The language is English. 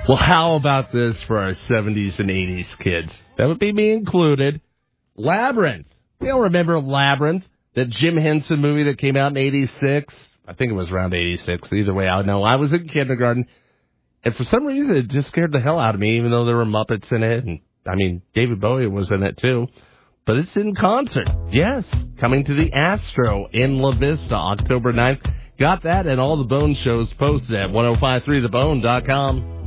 Well, how about this for our 70s and 80s kids? That would be me included. Labyrinth. You don't remember Labyrinth? That Jim Henson movie that came out in 86? I think it was around 86. Either way, I know. I was in kindergarten. And for some reason, it just scared the hell out of me, even though there were Muppets in it. And, I mean, David Bowie was in it, too. But it's in concert. Yes. Coming to the Astro in La Vista, October 9th. Got that and all the Bone shows posted at 1053thebone.com.